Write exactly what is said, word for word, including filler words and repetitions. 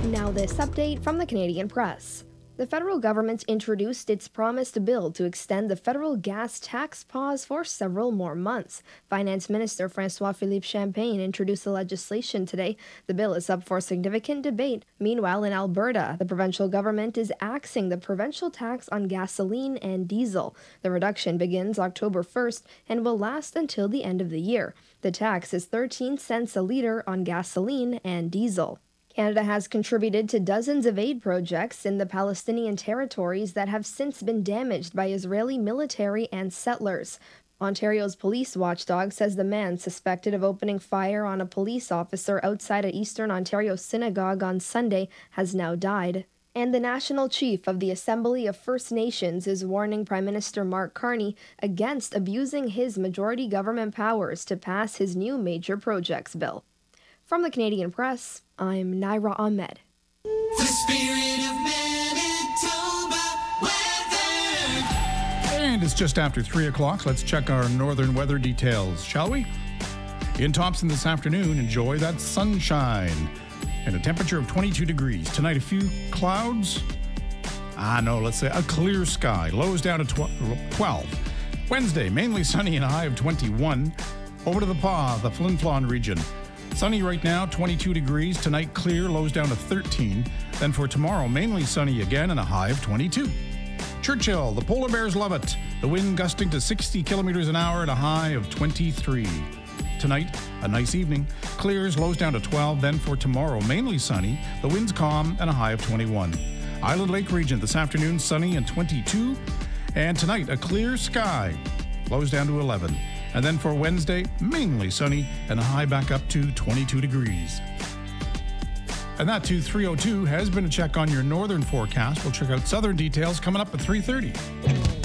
Now this update from the Canadian Press. The federal government introduced its promised bill to extend the federal gas tax pause for several more months. Finance Minister François-Philippe Champagne introduced the legislation today. The bill is up for significant debate. Meanwhile, in Alberta, the provincial government is axing the provincial tax on gasoline and diesel. The reduction begins October first and will last until the end of the year. The tax is thirteen cents a litre on gasoline and diesel. Canada has contributed to dozens of aid projects in the Palestinian territories that have since been damaged by Israeli military and settlers. Ontario's police watchdog says the man suspected of opening fire on a police officer outside a Eastern Ontario synagogue on Sunday has now died. And the National Chief of the Assembly of First Nations is warning Prime Minister Mark Carney against abusing his majority government powers to pass his new major projects bill. From the Canadian Press, I'm Naira Ahmed. The spirit of Manitoba weather. And it's just after three o'clock. Let's check our northern weather details, shall we? In Thompson this afternoon, enjoy that sunshine. And a temperature of twenty-two degrees. Tonight, a few clouds. Ah, no, let's say a clear sky. Lows down to twelve. Wednesday, mainly sunny and a high of twenty-one. Over to the Pas, the Flin Flon region. Sunny right now, twenty-two degrees. Tonight, clear, lows down to thirteen. Then for tomorrow, mainly sunny again and a high of twenty-two. Churchill, the polar bears love it. The wind gusting to sixty kilometers an hour and a high of twenty-three. Tonight, a nice evening. Clears, lows down to twelve. Then for tomorrow, mainly sunny. The wind's calm and a high of twenty-one. Island Lake region, this afternoon, sunny and twenty-two. And tonight, a clear sky. Lows down to eleven. And then for Wednesday, mainly sunny and a high back up to twenty-two degrees. And that to three oh two has been a check on your northern forecast. We'll check out southern details coming up at three thirty.